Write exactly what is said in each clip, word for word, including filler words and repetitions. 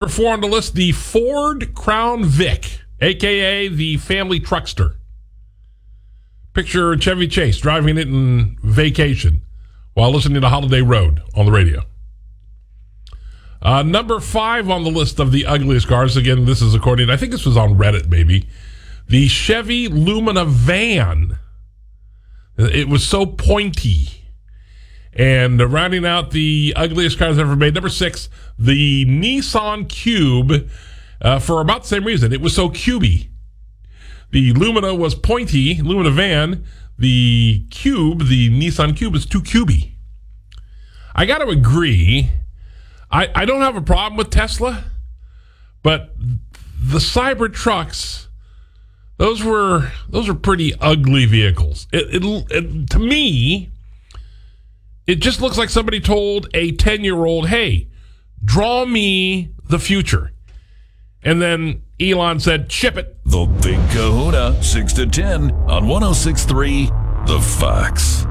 four on the list, the Ford Crown Vic, a k a the family truckster. Picture Chevy Chase driving it in vacation while listening to Holiday Road on the radio. Uh, number five on the list of the ugliest cars, again, this is according, I think this was on Reddit maybe, the Chevy Lumina van. It was so pointy. And rounding out the ugliest cars ever made, number six, the Nissan Cube, uh, for about the same reason. It was so cubey. The Lumina was pointy, Lumina van. The Cube, the Nissan Cube, is too cubey. I got to agree, I, I don't have a problem with Tesla, but the Cybertrucks, those were those were pretty ugly vehicles. It, it, it, to me, it just looks like somebody told a ten-year-old, hey, draw me the future. And then Elon said, ship it. The Big Kahuna, six to ten on one oh six point three The Fox.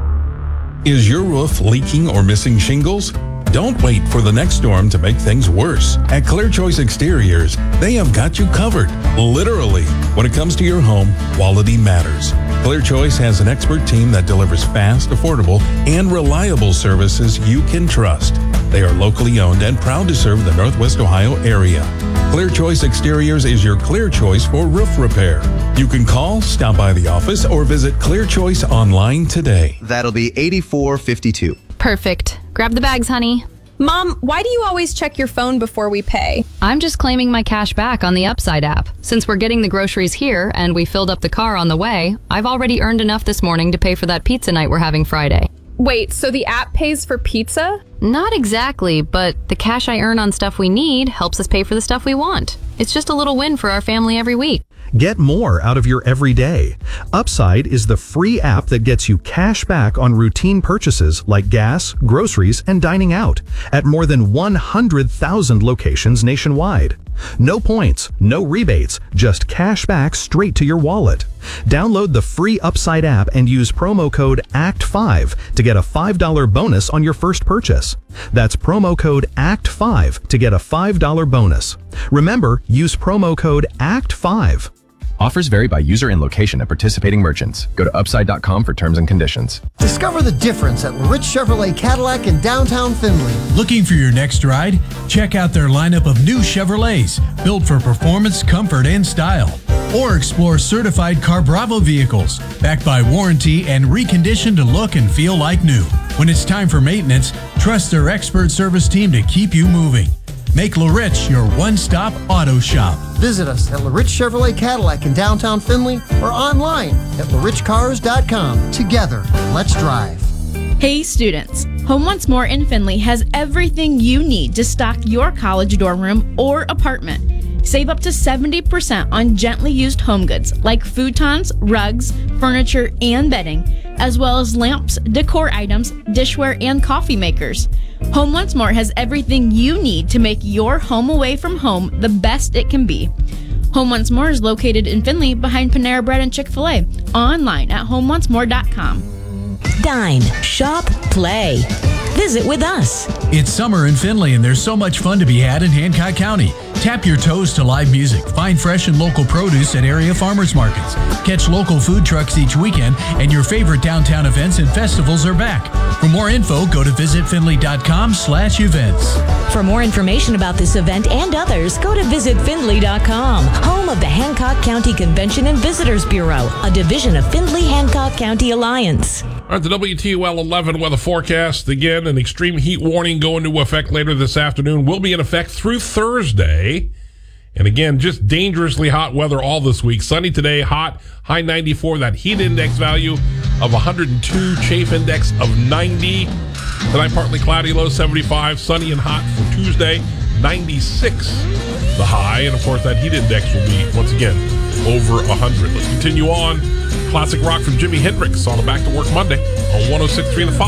Is your roof leaking or missing shingles? Don't wait for the next storm to make things worse. At Clear Choice Exteriors, they have got you covered. Literally. When it comes to your home, quality matters. Clear Choice has an expert team that delivers fast, affordable, and reliable services you can trust. They are locally owned and proud to serve the Northwest Ohio area. Clear Choice Exteriors is your clear choice for roof repair. You can call, stop by the office, or visit Clear Choice online today. That'll be eighty-four fifty-two. Perfect. Grab the bags, honey. Mom, why do you always check your phone before we pay? I'm just claiming my cash back on the Upside app. Since we're getting the groceries here and we filled up the car on the way, I've already earned enough this morning to pay for that pizza night we're having Friday. Wait, so the app pays for pizza? Not exactly, but the cash I earn on stuff we need helps us pay for the stuff we want. It's just a little win for our family every week. Get more out of your everyday. Upside is the free app that gets you cash back on routine purchases like gas, groceries, and dining out at more than one hundred thousand locations nationwide. No points, no rebates, just cash back straight to your wallet. Download the free Upside app and use promo code A C T five to get a five dollars bonus on your first purchase. That's promo code A C T five to get a five dollars bonus. Remember, use promo code A C T five. Offers vary by user and location at participating merchants. Go to upside dot com for terms and conditions. Discover the difference at Rich Chevrolet Cadillac in downtown Findlay. Looking for your next ride? Check out their lineup of new Chevrolets, built for performance, comfort, and style. Or explore certified Car Bravo vehicles, backed by warranty and reconditioned to look and feel like new. When it's time for maintenance, trust their expert service team to keep you moving. Make LaRich your one-stop auto shop. Visit us at LaRich Chevrolet Cadillac in downtown Findlay or online at la rich cars dot com. Together, let's drive. Hey students, Home Once More in Findlay has everything you need to stock your college dorm room or apartment. Save up to seventy percent on gently used home goods like futons, rugs, furniture, and bedding, as well as lamps, decor items, dishware, and coffee makers. Home Once More has everything you need to make your home away from home the best it can be. Home Once More is located in Findlay behind Panera Bread and Chick-fil-A. Online at home once more dot com. Dine, shop, play. Visit with us. It's summer in Findlay and there's so much fun to be had in Hancock County. Tap your toes to live music. Find fresh and local produce at area farmers markets. Catch local food trucks each weekend, and your favorite downtown events and festivals are back. For more info, go to visit findlay dot com slash events. For more information about this event and others, go to visit findlay dot com, home of the Hancock County Convention and Visitors Bureau, a division of Findlay-Hancock County Alliance. All right, the W T O L eleven weather forecast. Again, an extreme heat warning going into effect later this afternoon. Will be in effect through Thursday. And again, just dangerously hot weather all this week. Sunny today, hot, high ninety-four. That heat index value of one hundred two, chafe index of ninety. Tonight, partly cloudy, low seventy-five. Sunny and hot for Tuesday, ninety-six the high. And, of course, that heat index will be, once again, over one hundred. Let's continue on. Classic rock from Jimi Hendrix on a Back to Work Monday on one oh six point three The Fox.